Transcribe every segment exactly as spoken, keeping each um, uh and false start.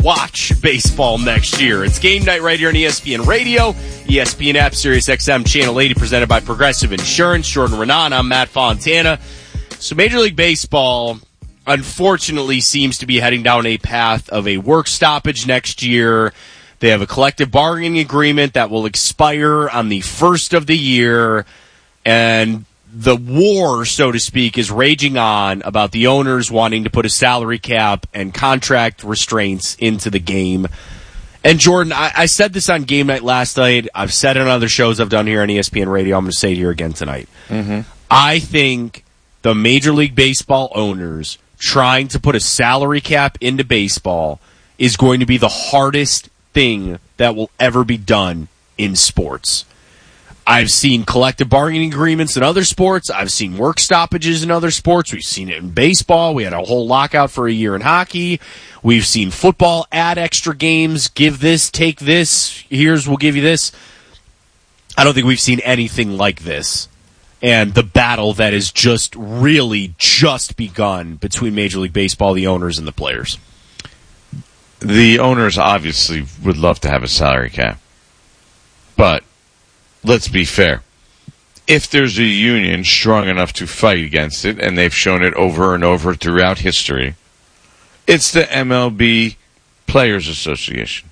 watch baseball next year. It's game night right here on E S P N Radio, E S P N app, Sirius X M, Channel eighty, presented by Progressive Insurance. Jordan Renan, I'm Matt Fontana. So Major League Baseball, unfortunately, seems to be heading down a path of a work stoppage next year. They have a collective bargaining agreement that will expire on the first of the year, and the war, so to speak, is raging on about the owners wanting to put a salary cap and contract restraints into the game. And Jordan, I, I said this on game night last night. I've said it on other shows I've done here on E S P N Radio. I'm going to say it here again tonight. Mm-hmm. I think the Major League Baseball owners trying to put a salary cap into baseball is going to be the hardest thing that will ever be done in sports. I've seen collective bargaining agreements in other sports. I've seen work stoppages in other sports. We've seen it in baseball. We had a whole lockout for a year in hockey. We've seen football add extra games, give this, take this, here's, we'll give you this. I don't think we've seen anything like this. And the battle that has just really just begun between Major League Baseball, the owners, and the players. The owners obviously would love to have a salary cap. But let's be fair. If there's a union strong enough to fight against it, and they've shown it over and over throughout history, it's the M L B Players Association.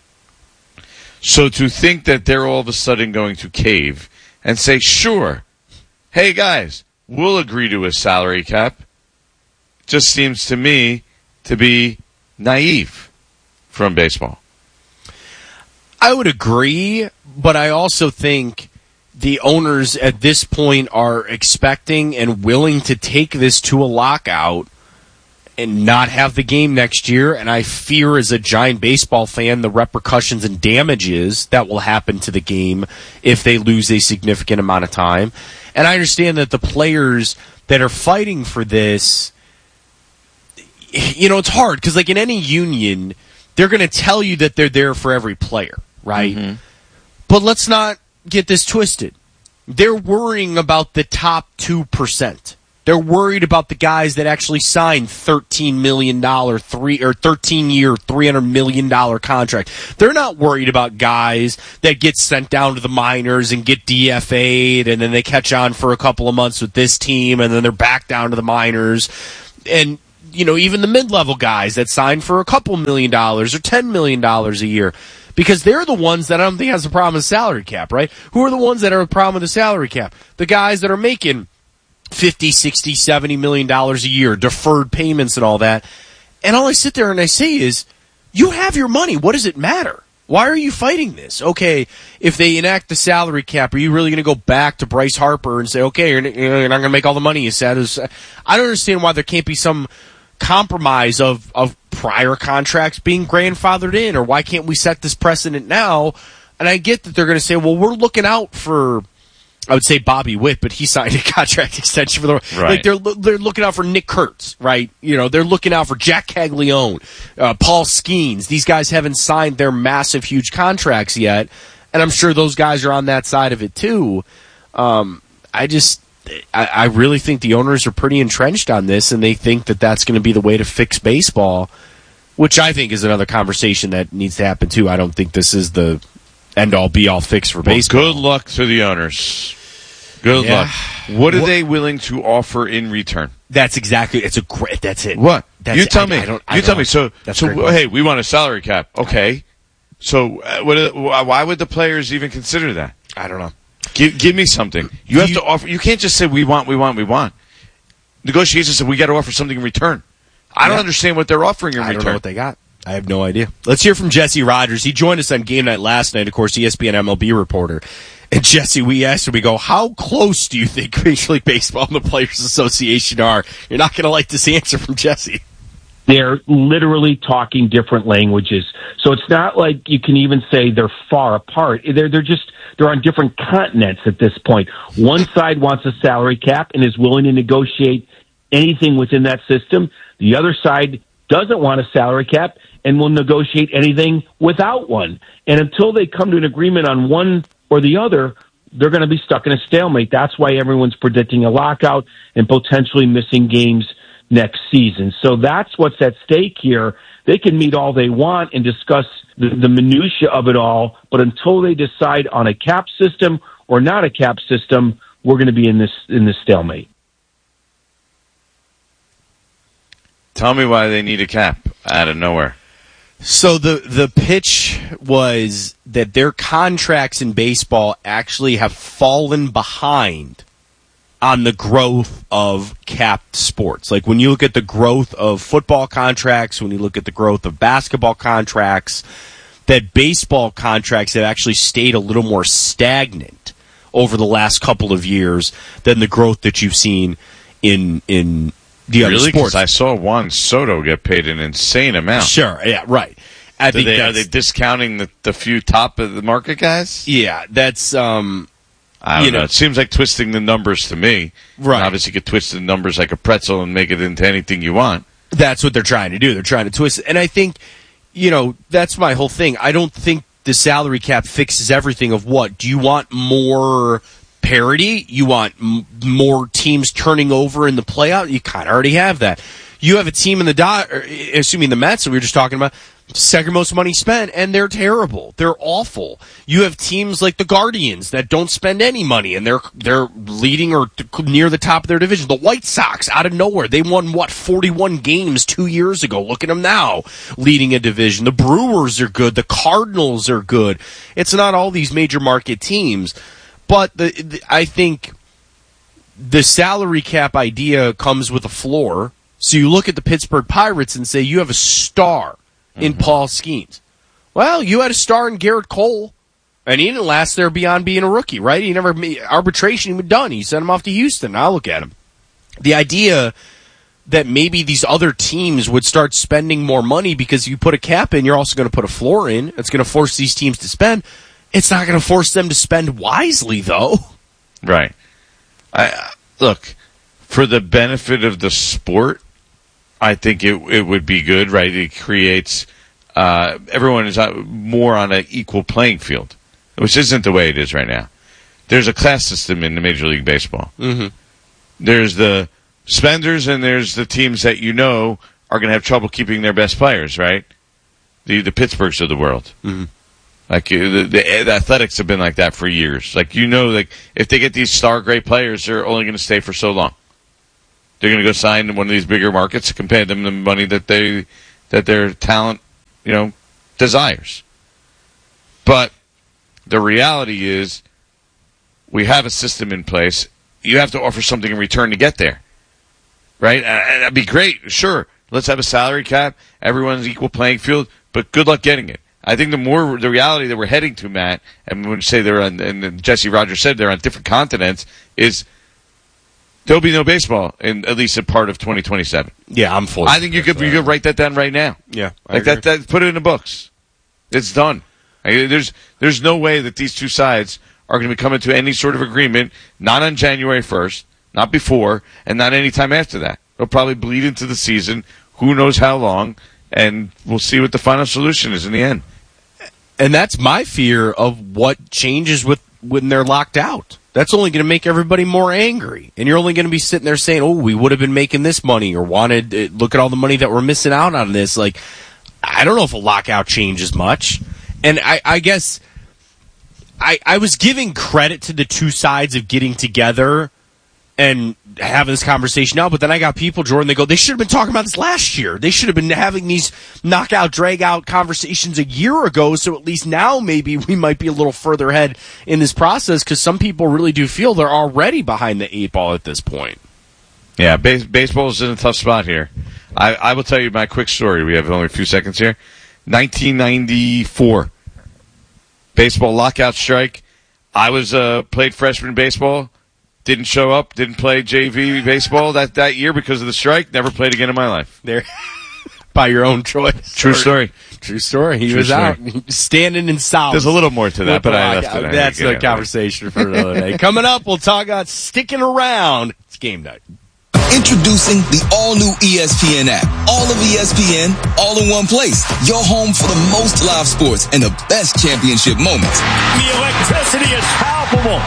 So to think that they're all of a sudden going to cave and say, sure, hey guys, we'll agree to a salary cap, just seems to me to be naive from baseball. I would agree, but I also think the owners at this point are expecting and willing to take this to a lockout and not have the game next year. And I fear, as a giant baseball fan, the repercussions and damages that will happen to the game if they lose a significant amount of time. And I understand that the players that are fighting for this, you know, it's hard because, like, in any union, they're going to tell you that they're there for every player, right? Mm-hmm. But let's not get this twisted. They're worrying about the top two percent. They're worried about the guys that actually signed thirteen million dollars three or thirteen-year, three hundred million dollars contract. They're not worried about guys that get sent down to the minors and get D F A'd, and then they catch on for a couple of months with this team, and then they're back down to the minors. And, you know, even the mid-level guys that sign for a couple million dollars or ten million dollars a year, because they're the ones that I don't think has a problem with salary cap, right? Who are the ones that are a problem with the salary cap? The guys that are making fifty, sixty, seventy million dollars a year, deferred payments and all that. And all I sit there and I say is, you have your money. What does it matter? Why are you fighting this? Okay, if they enact the salary cap, are you really going to go back to Bryce Harper and say, okay, you're, you're not going to make all the money you said? I don't understand why there can't be some compromise of, of prior contracts being grandfathered in, or why can't we set this precedent now? And I get that they're going to say, well, we're looking out for, I would say Bobby Witt, but he signed a contract extension for the right. Like they're they're looking out for Nick Kurtz, right? You know, they're looking out for Jack Caglione, uh, Paul Skeens. These guys haven't signed their massive, huge contracts yet, and I'm sure those guys are on that side of it too. Um, I just, I, I really think the owners are pretty entrenched on this, and they think that that's going to be the way to fix baseball, which I think is another conversation that needs to happen too. I don't think this is the end-all, be-all fix for baseball. Well, good luck to the owners. Good yeah. luck. What are what, they willing to offer in return? That's exactly. It's a great. That's it. What? That's you tell it. me. I, I don't, I you don't tell know. me. So, that's so hey, we want a salary cap. Okay. So, uh, what? Are, why would the players even consider that? I don't know. Give, give me something. You have you, to offer. You can't just say we want, we want, we want. Negotiations said we got to offer something in return. I yeah. don't understand what they're offering in I return. I don't know what they got. I have no idea. Let's hear from Jesse Rogers. He joined us on game night last night, of course, E S P N M L B reporter. And Jesse, we asked him, we go, how close do you think Major League Baseball and the Players Association are? You're not going to like this answer from Jesse. They're literally talking different languages. So it's not like you can even say they're far apart. They're, they're just, they're on different continents at this point. One side wants a salary cap and is willing to negotiate anything within that system. The other side doesn't want a salary cap and will negotiate anything without one. And until they come to an agreement on one or the other, they're going to be stuck in a stalemate. That's why everyone's predicting a lockout and potentially missing games next season. So that's what's at stake here. They can meet all they want and discuss the, the minutia of it all, but until they decide on a cap system or not a cap system, we're going to be in this in this stalemate. Tell me why they need a cap out of nowhere. So the the pitch was that their contracts in baseball actually have fallen behind on the growth of capped sports. Like when you look at the growth of football contracts, when you look at the growth of basketball contracts, that baseball contracts have actually stayed a little more stagnant over the last couple of years than the growth that you've seen in in the other really? sports. I saw Juan Soto get paid an insane amount. Sure, yeah, right. I think they, are they discounting the, the few top of the market guys? Yeah, that's um I don't you know. know. It seems like twisting the numbers to me. Right. And obviously, you could twist the numbers like a pretzel and make it into anything you want. That's what they're trying to do. They're trying to twist it. And I think, you know, that's my whole thing. I don't think the salary cap fixes everything of what? Do you want more parity? You want m- more teams turning over in the playoff? You kind of already have that. You have a team in the dot, or, assuming the Mets that we were just talking about, second most money spent, and they're terrible. They're awful. You have teams like the Guardians that don't spend any money, and they're they're leading or near the top of their division. The White Sox, out of nowhere, they won, what, forty-one games two years ago. Look at them now, leading a division. The Brewers are good. The Cardinals are good. It's not all these major market teams, but the, the I think the salary cap idea comes with a floor. So you look at the Pittsburgh Pirates and say you have a star in mm-hmm. Paul Skeens. Well, you had a star in Garrett Cole, and he didn't last there beyond being a rookie, right? He never arbitration he was done. He sent him off to Houston. Now look at him. The idea that maybe these other teams would start spending more money because you put a cap in, you're also going to put a floor in. It's going to force these teams to spend. It's not going to force them to spend wisely, though. Right. I look, for the benefit of the sport, I think it it would be good, right? It creates uh, everyone is more on an equal playing field, which isn't the way it is right now. There's a class system in the Major League Baseball. Mm-hmm. There's the spenders, and there's the teams that you know are going to have trouble keeping their best players, right? The the Pittsburghs of the world. Mm-hmm. Like the, the, the Athletics have been like that for years. Like you know, like if they get these star great players, they're only going to stay for so long. They're going to go sign one of these bigger markets, compare them the money that they that their talent, you know, desires. But the reality is, we have a system in place. You have to offer something in return to get there, right? And that'd be great. Sure, let's have a salary cap. Everyone's equal playing field, but good luck getting it. I think the more the reality that we're heading to, Matt, and when you say they're on, and Jesse Rogers said they're on different continents, is there'll be no baseball in at least a part of twenty twenty-seven. Yeah, I'm full. I think you could you could write that down right now. Yeah, I like agree. that. That put it in the books. It's done. I mean, there's there's no way that these two sides are going to be coming to any sort of agreement. Not on January first, not before, and not any time after that. It'll probably bleed into the season. Who knows how long? And we'll see what the final solution is in the end. And that's my fear of what changes with when they're locked out. That's only going to make everybody more angry. And you're only going to be sitting there saying, oh, we would have been making this money or wanted, uh, look at all the money that we're missing out on this. Like, I don't know if a lockout changes much. And I, I guess I, I was giving credit to the two sides of getting together and having this conversation now, but then I got people, Jordan, they go, they should have been talking about this last year. They should have been having these knockout, drag-out conversations a year ago, so at least now maybe we might be a little further ahead in this process, because some people really do feel they're already behind the eight ball at this point. Yeah, base, baseball is in a tough spot here. I, I will tell you my quick story. We have only a few seconds here. nineteen ninety-four, baseball lockout strike. I was uh, played freshman baseball. Didn't show up, didn't play J V baseball that, that year because of the strike. Never played again in my life. There, by your own choice. True story. True story. He True was story. out, standing in solace. There's a little more to that, but I left it. That's the conversation for another day. Coming up, we'll talk about sticking around. It's game night. Introducing the all-new E S P N app. All of E S P N, all in one place. Your home for the most live sports and the best championship moments. The electricity is palpable.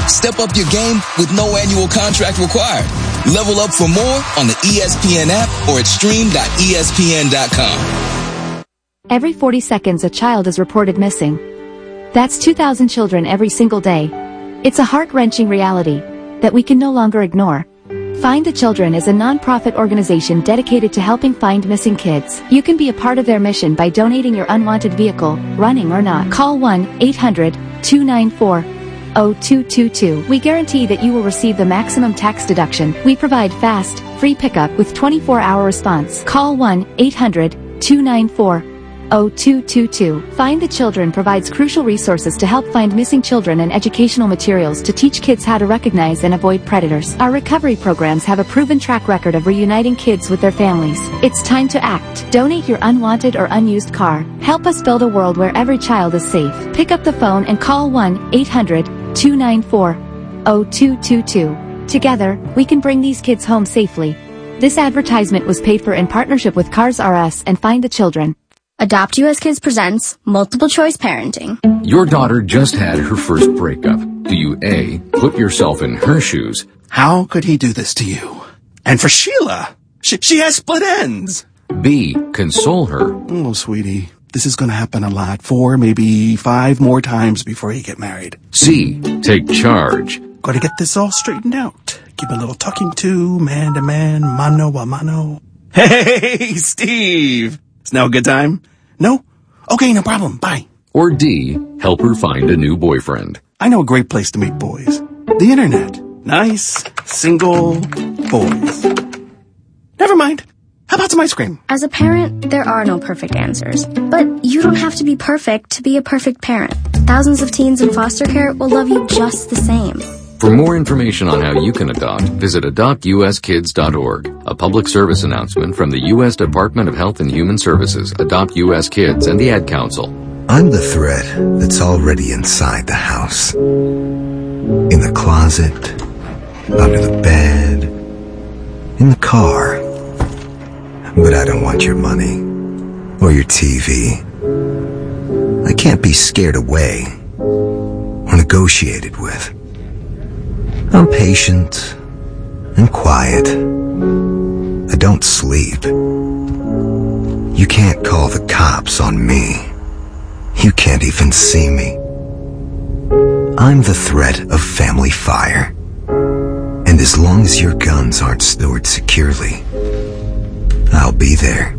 Step up your game with no annual contract required. Level up for more on the E S P N app or at stream dot E S P N dot com. Every forty seconds a child is reported missing. That's two thousand children every single day. It's a heart-wrenching reality that we can no longer ignore. Find the Children is a non-profit organization dedicated to helping find missing kids. You can be a part of their mission by donating your unwanted vehicle, running or not. Call one eight hundred two nine four zero two two two. We guarantee that you will receive the maximum tax deduction. We provide fast, free pickup with twenty-four hour response. Call one eight hundred two nine four zero two two two. Find the Children provides crucial resources to help find missing children and educational materials to teach kids how to recognize and avoid predators. Our recovery programs have a proven track record of reuniting kids with their families. It's time to act. Donate your unwanted or unused car. Help us build a world where every child is safe. Pick up the phone and call one eight hundred two nine four zero two two two. Together, we can bring these kids home safely. This advertisement was paid for in partnership with Cars R Us and Find the Children. Adopt U S Kids presents Multiple Choice Parenting. Your daughter just had her first breakup. Do you A, put yourself in her shoes? How could he do this to you? And for Sheila, she, she has split ends. B, console her. Oh, sweetie, this is going to happen a lot. Four, maybe five more times before you get married. C, take charge. Got to get this all straightened out. Give a little talking to, man to man, mano a mano. Hey, Steve! Is now a good time? No? Okay, no problem. Bye. Or D, help her find a new boyfriend. I know a great place to meet boys. The internet. Nice, single boys. Never mind. How about some ice cream? As a parent, there are no perfect answers. But you don't have to be perfect to be a perfect parent. Thousands of teens in foster care will love you just the same. For more information on how you can adopt, visit adopt U S kids dot org. A public service announcement from the U S Department of Health and Human Services, Adopt U S Kids, and the Ad Council. I'm the thread that's already inside the house. In the closet, under the bed, in the car. But I don't want your money or your T V. I can't be scared away or negotiated with. I'm patient and quiet. I don't sleep. You can't call the cops on me. You can't even see me. I'm the threat of family fire. And as long as your guns aren't stored securely, I'll be there.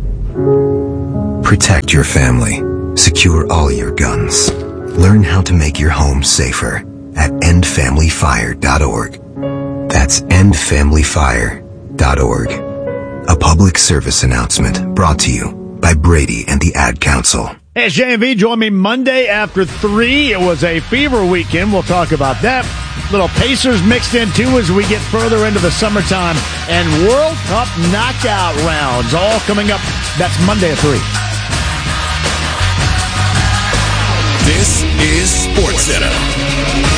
Protect your family. Secure all your guns. Learn how to make your home safer at end family fire dot org. That's end family fire dot org. A public service announcement brought to you by Brady and the Ad Council. Hey, it's J M V. Join me Monday after three. It was a fever weekend. We'll talk about that. Little Pacers mixed in, too, as we get further into the summertime. And World Cup knockout rounds all coming up. That's Monday at three. This is SportsCenter.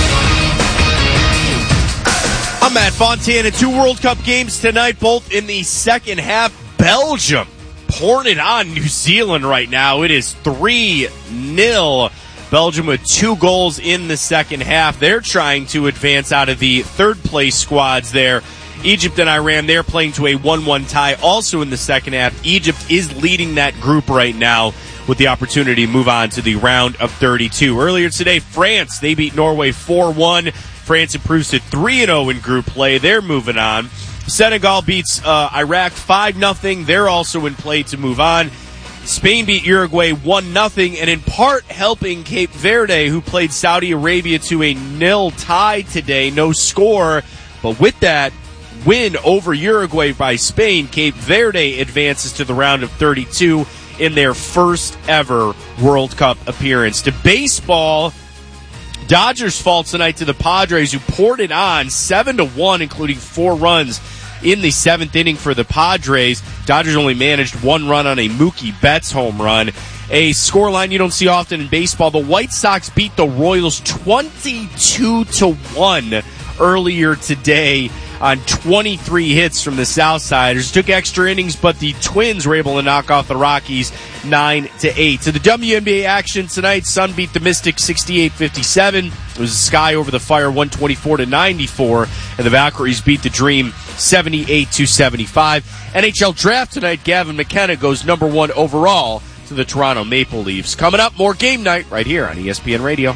I'm Matt Fontana. Two World Cup games tonight, both in the second half. Belgium pouring it on New Zealand right now. It is three nil. Belgium with two goals in the second half. They're trying to advance out of the third-place squads there. Egypt and Iran, they're playing to a one one tie also in the second half. Egypt is leading that group right now with the opportunity to move on to the round of thirty-two. Earlier today, France, they beat Norway four one. France improves to three and oh in group play. They're moving on. Senegal beats uh, Iraq five nothing. They're also in play to move on. Spain beat Uruguay one nothing, and in part helping Cape Verde, who played Saudi Arabia to a nil tie today. No score, but with that win over Uruguay by Spain, Cape Verde advances to the round of thirty-two in their first ever World Cup appearance. To baseball, Dodgers fall tonight to the Padres, who poured it on seven to one, including four runs in the seventh inning for the Padres. Dodgers only managed one run on a Mookie Betts home run. A scoreline you don't see often in baseball. The White Sox beat the Royals twenty-two to one earlier today. on twenty-three hits from the Southsiders. Took extra innings, but the Twins were able to knock off the Rockies nine to eight. To the W N B A action tonight, Sun beat the Mystics sixty-eight fifty-seven. It was Sky over the Fire one twenty-four to ninety-four, and the Valkyries beat the Dream seventy-eight to seventy-five. N H L draft tonight, Gavin McKenna goes number one overall to the Toronto Maple Leafs. Coming up, more Game Night right here on E S P N Radio.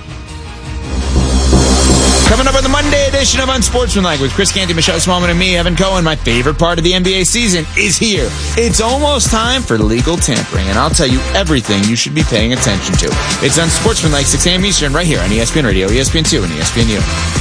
Coming up on the Monday edition of Unsportsmanlike with Chris Canty, Michelle Smallman, and me, Evan Cohen. My favorite part of the N B A season is here. It's almost time for legal tampering, and I'll tell you everything you should be paying attention to. It's Unsportsmanlike, six a.m. Eastern, right here on E S P N Radio, E S P N two, and E S P N U.